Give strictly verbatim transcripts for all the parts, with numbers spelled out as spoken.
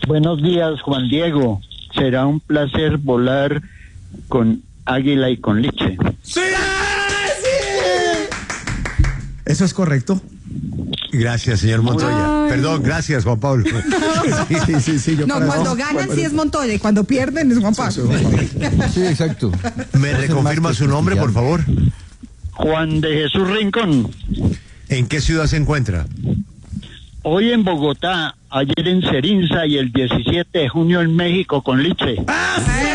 Buenos días, Juan Diego. Será un placer volar con Águila y con Liche. ¡Sí! ¡Sí! Eso es correcto. Gracias, señor Montoya. Ay. Perdón, gracias, Juan Pablo. Sí, sí, sí, sí, yo no, cuando eso. ganan sí es Montoya y cuando pierden es Juan Pablo. Sí, exacto. ¿Me reconfirma su nombre, por favor? Juan de Jesús Rincón. ¿En qué ciudad se encuentra? Hoy en Bogotá, ayer en Cerinza y el diecisiete de junio en México con Liche. ¡Ah, sí!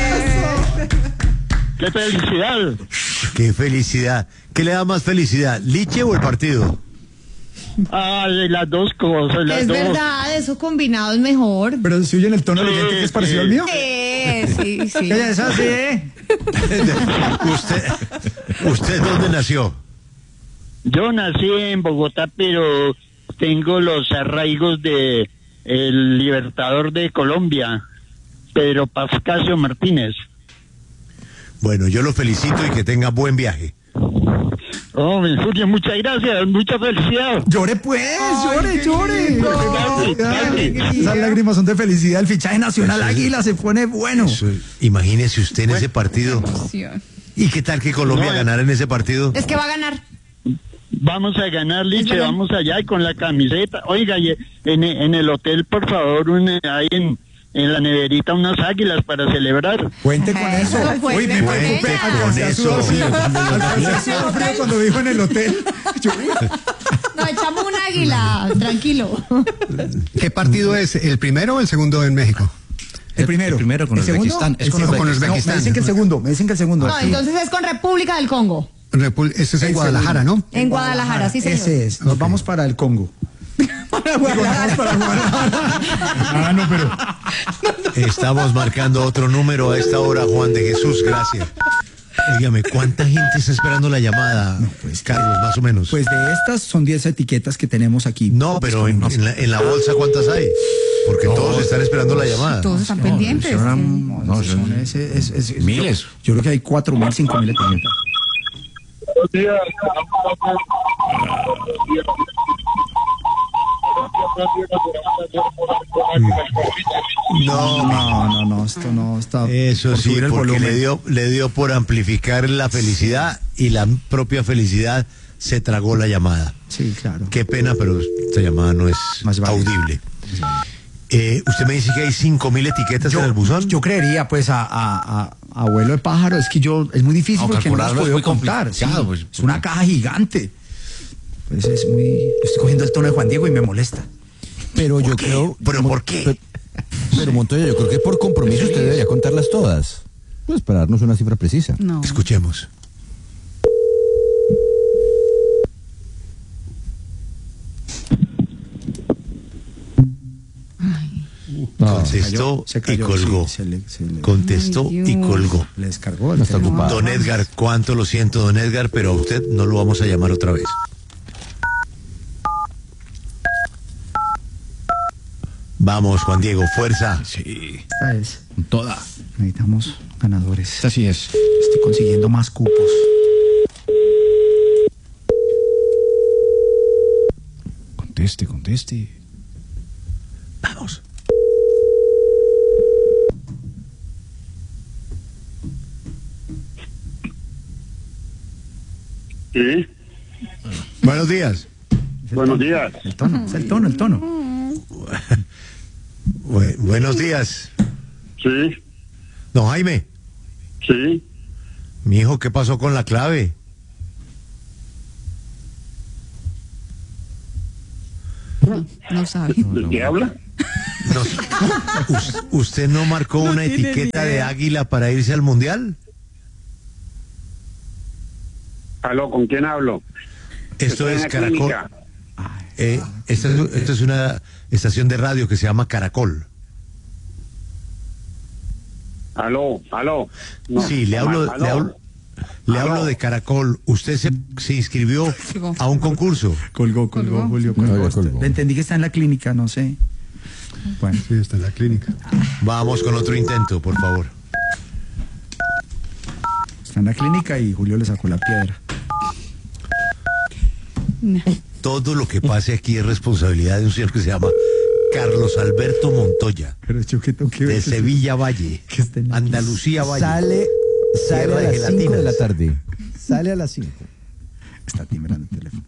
¡Qué felicidad! ¡Qué felicidad! ¿Qué le da más felicidad, Liche o el partido? Ah, de las dos cosas, las es dos. verdad, eso combinado es mejor. Pero si oyen el tono sí, oyente que es parecido sí. al mío. Sí, sí, sí. Ella es así, ¿eh? ¿Usted, ¿Usted dónde nació? Yo nací en Bogotá, pero tengo los arraigos de el Libertador de Colombia, Pedro Pascasio Martínez. Bueno, yo lo felicito y que tenga buen viaje. Oh, Julio, muchas gracias, mucha felicidad. Llore pues, llore, llore. Gracias, gracias. Esas lágrimas son de felicidad. El fichaje nacional Águila se pone bueno. Eso, imagínese usted en ese partido. ¿Y qué tal que Colombia no, ganara en ese partido? Es que va a ganar. Vamos a ganar, Liche, vamos allá y con la camiseta. Oiga, y en, en el hotel, por favor, un, ahí en, en la neverita unas águilas para celebrar. Cuente con eso. Uy, me preocupé. Con eso. Cuando dijo en el hotel. No, echamos un águila, tranquilo. ¿Qué partido es? ¿El primero o el segundo en México? El primero. El primero con ¿El Uzbekistán. Es con Uzbekistán. No, me dicen que el segundo, me dicen que el segundo. No, entonces es con República del Congo. Repul ese es en Guadalajara, ¿no? En Guadalajara, sí, señor. Ese es. Nos okay. vamos para el Congo. Para Guadalajara. Digo, para Guadalajara. Ah, no, pero... Estamos marcando otro número a esta hora, Juan de Jesús, gracias. Dígame, ¿cuánta gente está esperando la llamada, no, pues, Carlos, más o menos? Pues de estas son diez etiquetas que tenemos aquí. No, pero en, en, la, en la bolsa, ¿cuántas hay? Porque no, todos están esperando la llamada. Todos están no, pendientes. Son, no, no, son, es, es, es, es, miles. Yo, yo creo que hay cuatro mil, cinco mil etiquetas. No, no, no, no, esto no está. Eso sí, porque le dio, le dio por amplificar la felicidad y la propia felicidad se tragó la llamada. Sí, claro. Qué pena, pero esta llamada no es más audible. Eh, usted me dice que hay cinco mil etiquetas yo, en el buzón. Yo creería, pues, a, a, a abuelo de pájaro, es que yo, es muy difícil no, porque no las puedo contar. Sí, pues, es una caja gigante. Pues es muy, estoy cogiendo el tono de Juan Diego y me molesta. Pero yo qué? creo... ¿Pero por qué? Pero, pero Montoya, yo creo que por compromiso usted debería contarlas todas. Pues para darnos una cifra precisa. No. Escuchemos. No, contestó se cayó, se cayó, y colgó. Sí, se le, se le... Contestó Ay, y colgó. Le descargó. No está ocupado. Don Edgar, cuánto lo siento, don Edgar, pero a usted no lo vamos a llamar otra vez. Vamos, Juan Diego, fuerza. Sí. Esta es. Toda. Necesitamos ganadores. Así es. Estoy consiguiendo más cupos. Conteste, conteste. Vamos. Sí. Buenos días. Buenos días. El tono, es el tono, el tono. Bu buenos días. Sí. Don Jaime. Sí. Mi hijo, ¿qué pasó con la clave? No, no sabe. ¿De qué habla? No, ¿Usted no marcó no una etiqueta de águila para irse al mundial? Aló, ¿con quién hablo? Esto es Caracol. Eh, esta, es, esta es una estación de radio que se llama Caracol. Aló, aló. No, sí, le hablo, aló. le hablo, le aló. hablo de Caracol. Usted se, se inscribió a un concurso. Colgó, colgó, colgó Julio. Colgó. No, colgó. Le entendí que está en la clínica, no sé. Bueno, sí, está en la clínica. Vamos con otro intento, por favor. Está en la clínica y Julio le sacó la piedra. No. Todo lo que pase aquí es responsabilidad de un señor que se llama Carlos Alberto Montoya. Pero yo qué tengo que ver. De Sevilla Valle. Que estén aquí. Andalucía Valle. Sale, sale Tierra a de las cinco gelatinas. de la tarde. Sale a las cinco. Está timbrando el teléfono.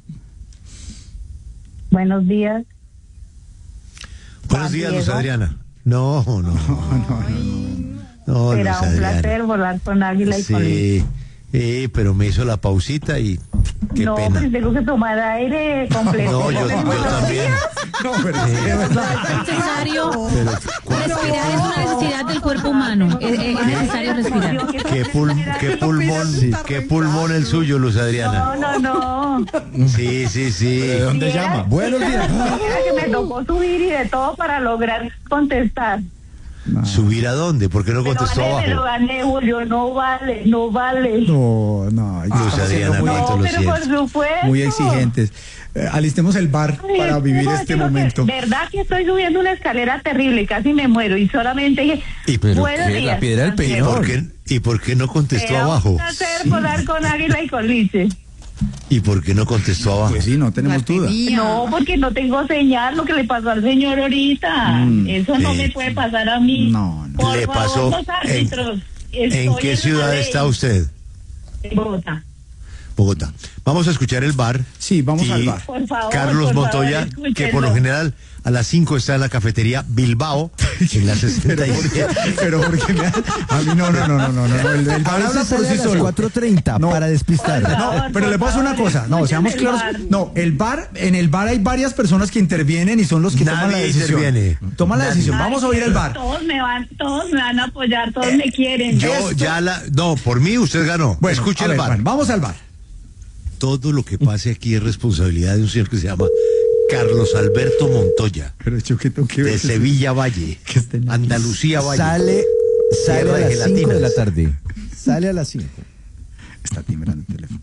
Buenos días. Buenos Juan días, Luz Diego. Adriana. No, no, no. No, Será Luz un Adriana. placer volar con Águila y con Sí, sí, pero me hizo la pausita y qué no, pena. pues tengo que tomar aire completo. No, yo, yo también. No, pero es que de verdad. Es necesario Pero, respirar, es una necesidad del cuerpo humano. Es, es necesario respirar. ¿Qué, pul- qué pulmón, qué pulmón el suyo, Luz Adriana? No, no, no. Sí, sí, sí. ¿De dónde Viera- llama? Buenos días. Viera que me tocó subir y de todo para lograr contestar. ¿Subir a dónde? ¿Por qué no Me lo contestó gané, me lo abajo? gané, Julio. No vale, no vale. No, no. Luz estamos siendo Adriana, muy, cuánto No, lo pero por siento. supuesto. muy exigentes. Eh, alistemos el bar Ay, para vivir no, este digo que momento. verdad que estoy subiendo una escalera terrible, casi me muero y solamente dije, ¿Y pero buenos qué? La días. piedra del ¿Y peñón. por qué, y por qué no contestó Era abajo? un placer volar con Águila y con Lice. ¿Y por qué no contestó abajo? Pues sí, no tenemos duda. No, porque no tengo señal, lo que le pasó al señor ahorita. Mm, Eso no sí. me puede pasar a mí. No, no. Por Le favor, pasó los árbitros. ¿En Estoy qué la ciudad ley. está usted? En Bogotá. Bogotá. Vamos a escuchar el bar. Sí, vamos Y al bar. Por favor, Carlos por Montoya, favor, escúchenlo. que por lo general a las cinco está en la cafetería Bilbao, en la sesenta y siete. Pero porque me, a mí no, no, no, no, no, no. El, el bar habla por sí solo. cuatro treinta No. para despistar. Por No, favor, pero por le puedo decir una favor, cosa. No, escuchen seamos el claros. bar. No, el bar, en el bar hay varias personas que intervienen y son los que toman la Nadie decisión. interviene. Toman la Nadie. decisión. Vamos a oír el bar. Todos me van, todos me van a apoyar, todos me quieren. Yo Esto- ya la... No, por mí usted ganó. Bueno, Escuche a el ver, bar. bueno, vamos al bar. Todo lo que pase aquí es responsabilidad de un señor que se llama Carlos Alberto Montoya, Pero yo qué tengo que ver. de Sevilla Valle, Que estén aquí. Andalucía Valle. Sale, sale Tierra a de las cinco de gelatinas. la tarde. Sale a las cinco. Está timbrando el teléfono.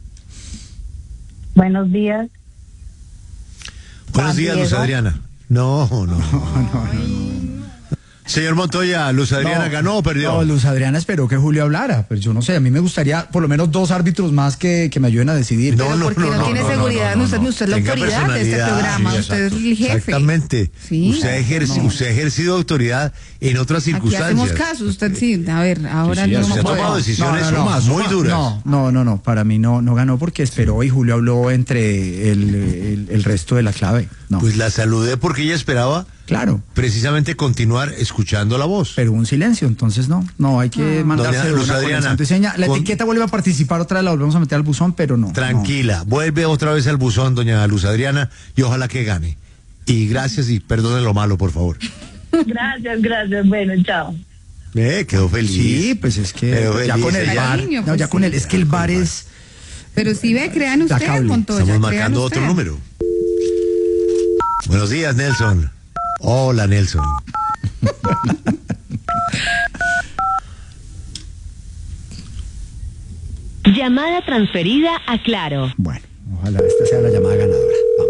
Buenos días. Buenos Juan días, Luz Diego. Adriana. No, no, no. Señor Montoya, ¿Luz Adriana No, ganó o perdió? No, Luz Adriana esperó que Julio hablara, pero yo no sé, a mí me gustaría por lo menos dos árbitros más que, que me ayuden a decidir. No, Pero no, porque no, no, tiene no, no, seguridad, no, no, usted, no. usted es la Tenga autoridad de este personalidad, programa, sí, usted es exacto. el jefe. Exactamente. Sí. Usted, ha ejerci- No. usted ha ejercido autoridad en otras Aquí circunstancias. hacemos caso, usted sí, a ver, ahora Sí, sí, no se ha puede. tomado decisiones No, no, no. muy duras. No, no, no, no, para mí no, no ganó porque esperó y Julio habló entre el, el, el resto de la clave. No, Pues la saludé porque ella esperaba claro, precisamente continuar escuchando la voz. pero un silencio, entonces no, no, hay que mandarse Doña una Luz con el Adriana, santo y seña. La con- etiqueta vuelve a participar otra vez, la volvemos a meter al buzón, pero no. Tranquila, vuelve otra vez al buzón, doña Luz Adriana, y ojalá que gane. Y gracias y perdone lo malo, por favor. Gracias, gracias. Bueno, chao. Eh, quedó No. feliz. Sí, pues es que Quedó ya feliz con el ella. bar, Cariño, no, pues ya con sí. el, es que el bar es, Pero si ve, crean usted, Destacable. Montoya. Estamos crean marcando usted. otro número. Buenos días, Nelson. Hola, Nelson. Llamada transferida a Claro. bueno, ojalá esta sea la llamada ganadora. Vamos.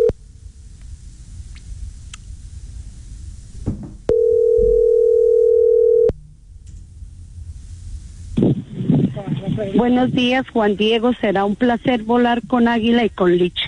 Buenos días, Juan Diego. Será un placer volar con Águila y con Liche.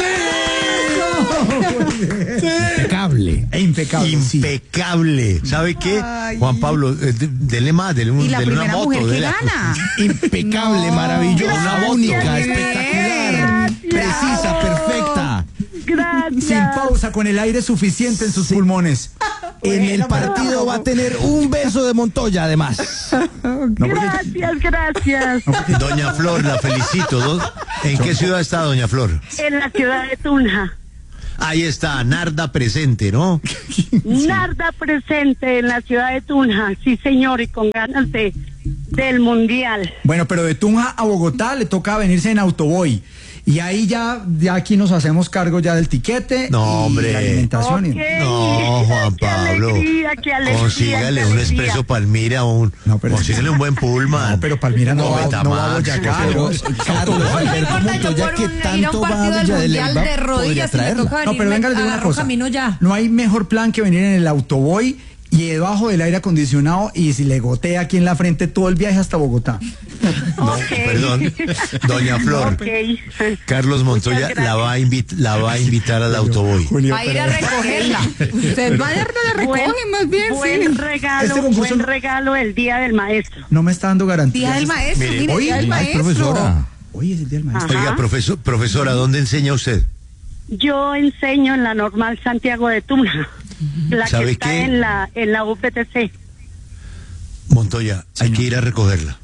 Impecable. E impecable. sí. Impecable. ¿Sabe qué? Ay. Juan Pablo, eh, de- dele más, dele, un, Y la dele una primera moto. mujer que dele- gana. Impecable, No. maravillosa, Gracias, única, bien. espectacular, precisa, perfecta. Gracias. Sin pausa, con el aire suficiente en sus pulmones. En el partido va a tener un beso de Montoya, además. No, porque- Gracias, gracias. Doña Flor, la felicito. ¿no? ¿En qué ciudad está Doña Flor? En la ciudad de Tunja. Ahí está, Narda presente, ¿no? Narda presente en la ciudad de Tunja. Sí, señor, y con ganas de del mundial. Bueno, pero de Tunja a Bogotá le toca venirse en autoboy. Y ahí ya, ya aquí nos hacemos cargo ya del tiquete. No, y hombre. la alimentación. y- Ok. No, Juan Qué Pablo. alegría, qué alegría, Consígale qué un alegría. expreso Palmira, un, No, pero- consígale un buen pullman. No, pero Palmira no va- no va a Betamax, Boyacá, por favor. no. Carlos Alberto Montoya, que tanto va a Villa de Leyva, podría traerla. No, pero venga, les digo una cosa. Camino ya. No hay mejor plan que venir en el autoboy y debajo del aire acondicionado y si le gotea aquí en la frente todo el viaje hasta Bogotá. No, Okay. perdón. Doña Flor, Okay. Carlos Montoya la va, a invi- la va a invitar al autoboy. Va a ir a recogerla. Usted vaya a la recoge más bien, Buen sí. regalo, Este concurso buen no- regalo el día del maestro. No me está dando garantía. Día del maestro, Mire, mire, hoy- día del ay, maestro. profesora. Hoy es el día del maestro. Ajá. Oiga, profesor, profesora, ¿dónde enseña usted? Yo enseño en la Normal Santiago de Tuna, la que ¿Sabe está qué? en la en la U P T C. Montoya, hay que ir a recogerla.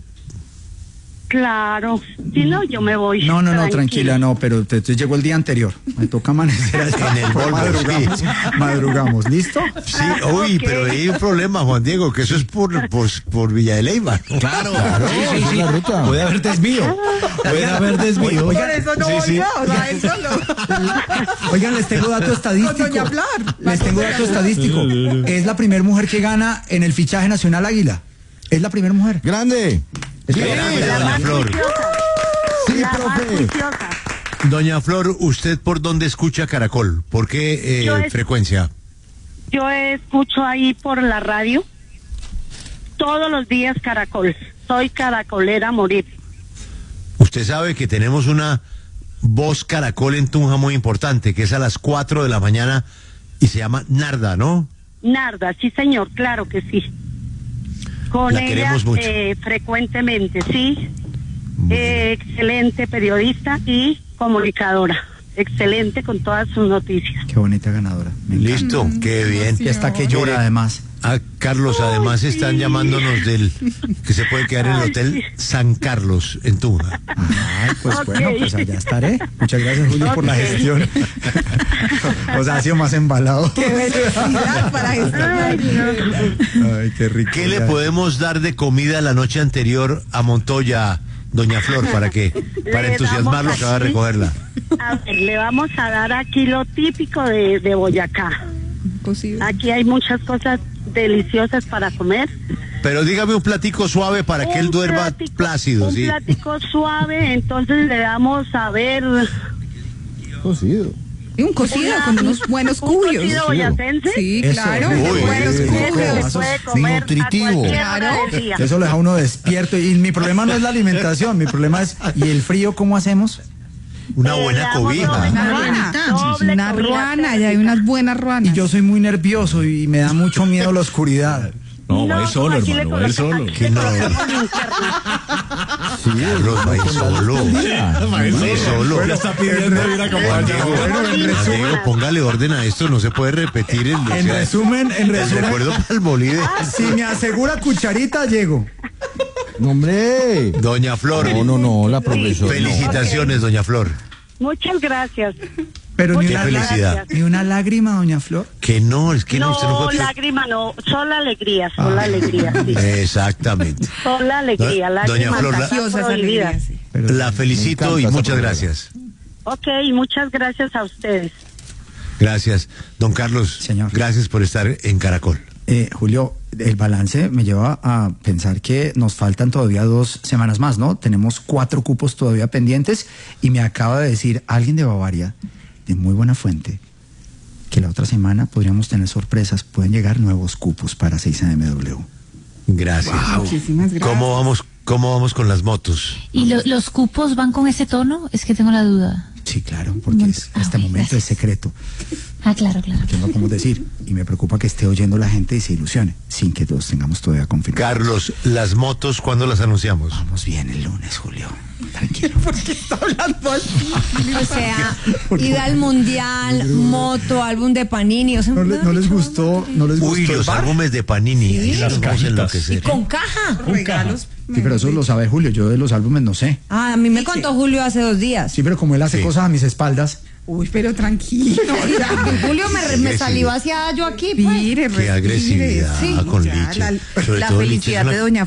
Claro, si no yo me voy. No, no, no, tranquila. tranquila, no, pero te, te llegó el día anterior. Me toca amanecer allá. En el Volvo, madrugamos, sí. madrugamos, ¿listo? Sí, Ah, uy, ok. pero hay un problema, Juan Diego, que eso es por, por, por Villa de Leyva. Claro, claro, esa es la ruta. Puede haber desvío. Puede haber desvío. Oigan, no sí, sí. o sea, él solo. Oigan, les tengo dato estadístico. Con doña Flor. Les tengo dato estadístico. Es la primera mujer que gana en el fichaje nacional Águila. Es la primera mujer. Grande. Es la- Grande, La doña más Flor. juiciosa. Sí, La más profe. juiciosa. Doña Flor, ¿usted por dónde escucha Caracol? ¿Por qué eh, Yo es- frecuencia? Yo escucho ahí por la radio todos los días Caracol. Soy caracolera a morir. Usted sabe que tenemos una voz Caracol en Tunja muy importante, que es a las cuatro de la mañana y se llama Narda, ¿no? Narda, sí señor, claro que sí. Con La ella queremos mucho. eh, frecuentemente, sí. Eh, excelente periodista y comunicadora. Excelente con todas sus noticias. Qué bonita ganadora. Me encanta. Listo, qué bien. Y hasta que llora, Mire, además. Ah, Carlos, además Ay, están sí. llamándonos del que se puede quedar en el Ay, Hotel sí. San Carlos en Tunja. Ay, pues Ok. bueno, pues allá estaré. Muchas gracias, Julio, por la Ok. gestión. O sea, ha sido más embalado. Qué velocidad para esto. Ay, Dios. Ay, qué rico. ¿Qué le podemos dar de comida la noche anterior a Montoya, doña Flor, para que para Le entusiasmarlo damos que va a aquí- recogerla? A ver, le vamos a dar aquí lo típico de, de Boyacá. Imposible. Aquí hay muchas cosas deliciosas para comer. Pero dígame un platico suave para que él Un duerma platico- plácido, Un ¿sí? plático suave, entonces le damos a ver Cocido. Y un cocido con unos buenos un cubios. cocido boyacense. Sí, Eso, claro. uy, unos uy, buenos uy, Ese cubios. se puede comer nutritivo. a cualquier hora Claro. del día. Eso lo deja uno despierto. Y mi problema no es la alimentación, mi problema es, ¿y el frío cómo hacemos? Una Eh, buena le damos cobija. doble Una ruana, ruana. doble Una cobija ruana, ya hay unas buenas ruanas. Y yo soy muy nervioso y me da mucho miedo la oscuridad. No, va a ir solo, aquí hermano, le va a ir coloca- solo. aquí Que le no. colocamos linterna. Sí, Carlos va a ir solo. Va a ir solo. está pidiendo ir a Juan Diego, Juan Diego, póngale orden a esto, no se puede repetir el, o En sea, resumen, en el resumen, recuerdo para el bolide. si me asegura cucharita, llego. No, hombre. Doña Flor, No, no, no, la profesora. felicitaciones, doña Flor. Muchas gracias. Pero ni Qué una, felicidad. lá- ni una lágrima, doña Flor. Que no, es que no, No, usted no puede... lágrima no, sola alegría, sola alegría, sí. Exactamente. Sola alegría, Do- lágrimas doña Flor, la- están Contagiosa esa prohibidas. alegría, sí. Pero- La felicito Me y encanta esa muchas palabra. gracias. Ok, muchas gracias a ustedes. Gracias. Don Carlos, Señor. gracias por estar en Caracol. Eh, Julio, el balance me lleva a pensar que nos faltan todavía dos semanas más, ¿no? Tenemos cuatro cupos todavía pendientes y me acaba de decir alguien de Bavaria, de muy buena fuente, que la otra semana podríamos tener sorpresas, pueden llegar nuevos cupos para seis A M W. Gracias. Muchísimas gracias. ¿Cómo vamos, cómo vamos con las motos? ¿Y lo- los cupos van con ese tono? Es que tengo la duda. Sí, claro, porque es, Ah, este ok, momento gracias. es secreto, Ah, claro, claro. que no podemos decir, y me preocupa que esté oyendo la gente y se ilusione, sin que todos tengamos todavía confirmado. Carlos, las motos, ¿cuándo las anunciamos? Vamos bien el lunes, Julio, tranquilo. O sea, ida al mundial, moto, álbum de Panini. O sea, ¿No, le- no les gustó? ¿No les gustó Uy, el los bar? álbumes de Panini. Ahí las vamos a y enloquecer. con caja. Regalos. Sí, pero eso lo sabe Julio, yo de los álbumes no sé. Ah, a mí me contó Julio hace dos días. Sí, pero como él hace Sí. cosas a mis espaldas. Uy, pero tranquilo. ya. Julio me, me salió hacia yo aquí. Pues. Mire, Qué agresividad respire. Sí, con ya, Licha. la, Sobre la todo Licha es felicidad una- de doña